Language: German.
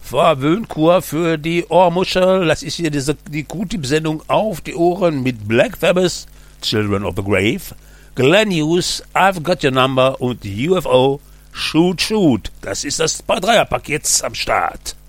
Verwöhnkur für die Ohrmuschel. Das ist hier die Q-Tip-Sendung auf die Ohren mit Black Sabbath, Children of the Grave, Glenn Hughes, I've Got Your Number und UFO, Shoot Shoot. Das ist das Dreierpaket am Start.